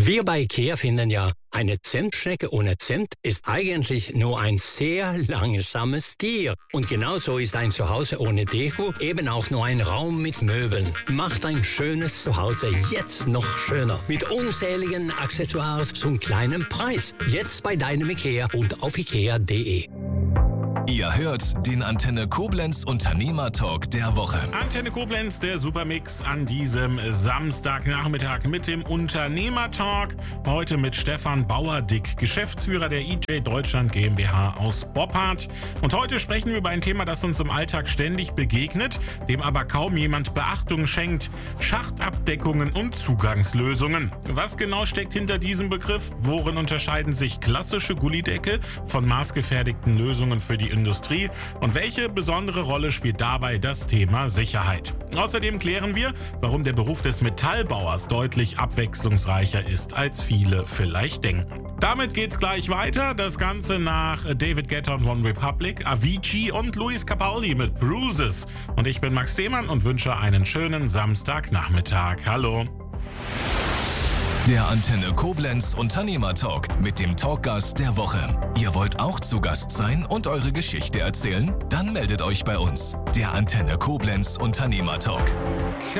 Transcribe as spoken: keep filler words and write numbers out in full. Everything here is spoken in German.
Wir bei IKEA finden ja, eine Zimtschnecke ohne Zimt ist eigentlich nur ein sehr langsames Tier. Und genauso ist ein Zuhause ohne Deko eben auch nur ein Raum mit Möbeln. Macht ein schönes Zuhause jetzt noch schöner. Mit unzähligen Accessoires zum kleinen Preis. Jetzt bei deinem IKEA und auf ikea punkt de. Ihr hört den Antenne Koblenz Unternehmer-Talk der Woche. Antenne Koblenz, der Supermix an diesem Samstagnachmittag mit dem Unternehmer-Talk. Heute mit Stefan Bauer-Dick, Geschäftsführer der I J Deutschland GmbH aus Boppard. Und heute sprechen wir über ein Thema, das uns im Alltag ständig begegnet, dem aber kaum jemand Beachtung schenkt. Schachtabdeckungen und Zugangslösungen. Was genau steckt hinter diesem Begriff? Worin unterscheiden sich klassische Gullydeckel von maßgefertigten Lösungen für die Industrie und welche besondere Rolle spielt dabei das Thema Sicherheit? Außerdem klären wir, warum der Beruf des Metallbauers deutlich abwechslungsreicher ist, als viele vielleicht denken. Damit geht's gleich weiter. Das Ganze nach David Guetta und One Republic, Avicii und Luis Capaldi mit Bruises. Und ich bin Max Seemann und wünsche einen schönen Samstagnachmittag. Hallo. Der Antenne Koblenz Unternehmer-Talk mit dem Talkgast der Woche. Ihr wollt auch zu Gast sein und eure Geschichte erzählen? Dann meldet euch bei uns. Der Antenne Koblenz Unternehmer-Talk.